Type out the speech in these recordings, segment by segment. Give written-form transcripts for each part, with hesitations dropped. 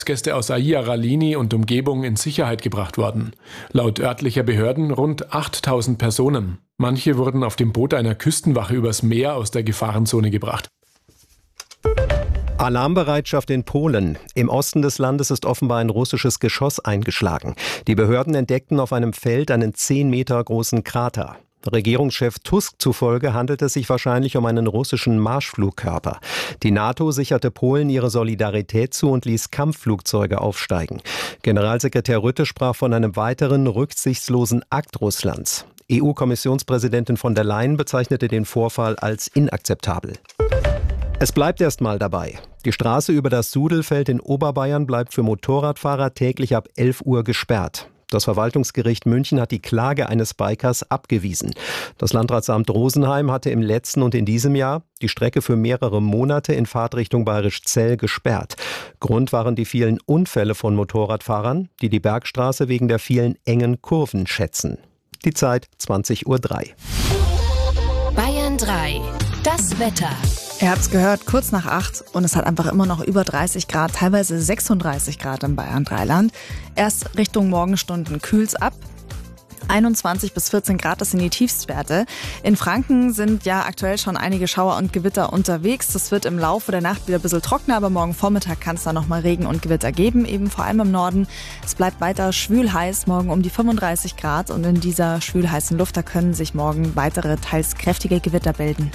Gäste aus Aia Ralini und Umgebung in Sicherheit gebracht worden. Laut örtlicher Behörden rund 8000 Personen. Manche wurden auf dem Boot einer Küstenwache übers Meer aus der Gefahrenzone gebracht. Alarmbereitschaft in Polen. Im Osten des Landes ist offenbar ein russisches Geschoss eingeschlagen. Die Behörden entdeckten auf einem Feld einen 10 Meter großen Krater. Regierungschef Tusk zufolge handelt es sich wahrscheinlich um einen russischen Marschflugkörper. Die NATO sicherte Polen ihre Solidarität zu und ließ Kampfflugzeuge aufsteigen. Generalsekretär Rutte sprach von einem weiteren rücksichtslosen Akt Russlands. EU-Kommissionspräsidentin von der Leyen bezeichnete den Vorfall als inakzeptabel. Es bleibt erstmal dabei. Die Straße über das Sudelfeld in Oberbayern bleibt für Motorradfahrer täglich ab 11 Uhr gesperrt. Das Verwaltungsgericht München hat die Klage eines Bikers abgewiesen. Das Landratsamt Rosenheim hatte im letzten und in diesem Jahr die Strecke für mehrere Monate in Fahrtrichtung Bayerischzell gesperrt. Grund waren die vielen Unfälle von Motorradfahrern, die die Bergstraße wegen der vielen engen Kurven schätzen. Die Zeit 20:03 Uhr. Bayern 3. Das Wetter. Ihr habt es gehört, kurz nach 8 und es hat einfach immer noch über 30 Grad, teilweise 36 Grad im Bayern-Dreiland. Erst Richtung Morgenstunden kühlt's ab. 21 bis 14 Grad, das sind die Tiefstwerte. In Franken sind ja aktuell schon einige Schauer und Gewitter unterwegs. Das wird im Laufe der Nacht wieder ein bisschen trockener, aber morgen Vormittag kann es dann nochmal Regen und Gewitter geben, eben vor allem im Norden. Es bleibt weiter schwül heiß, morgen um die 35 Grad und in dieser schwül heißen Luft, da können sich morgen weitere, teils kräftige Gewitter bilden.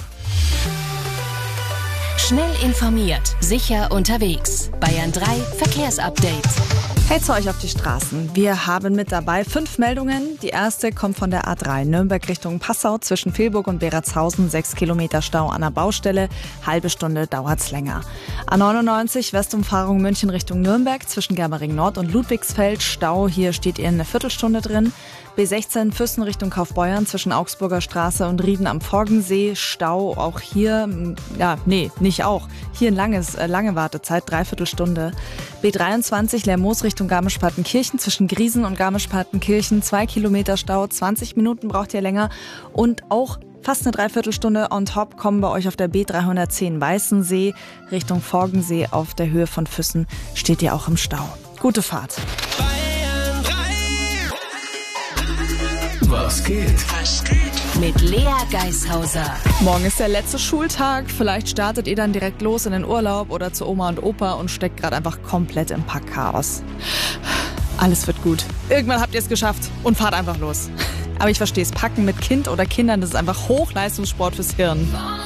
Schnell informiert, sicher unterwegs. Bayern 3 Verkehrsupdate. Hey zu euch auf die Straßen. Wir haben mit dabei 5 Meldungen. Die erste kommt von der A3 Nürnberg Richtung Passau zwischen Vilburg und Beratshausen. 6 Kilometer Stau an der Baustelle. Halbe Stunde dauert's länger. A99 Westumfahrung München Richtung Nürnberg zwischen Germering Nord und Ludwigsfeld. Stau, hier steht ihr eine Viertelstunde drin. B16 Füssen Richtung Kaufbeuern zwischen Augsburger Straße und Rieden am Forgensee. Stau auch hier, nicht auch. Hier eine lange Wartezeit, 3/4 Stunde. B23 Lermoos Richtung Garmisch-Partenkirchen zwischen Griesen und Garmisch-Partenkirchen. 2 Kilometer Stau, 20 Minuten braucht ihr länger. Und auch fast eine 3/4 Stunde on top kommen bei euch auf der B310 Weißensee Richtung Forgensee auf der Höhe von Füssen. Steht ihr auch im Stau. Gute Fahrt. Was geht? Mit Lea Geishauser. Morgen ist der letzte Schultag. Vielleicht startet ihr dann direkt los in den Urlaub oder zu Oma und Opa und steckt gerade einfach komplett im Packchaos. Alles wird gut. Irgendwann habt ihr es geschafft und fahrt einfach los. Aber ich verstehe es. Packen mit Kind oder Kindern, das ist einfach Hochleistungssport fürs Hirn.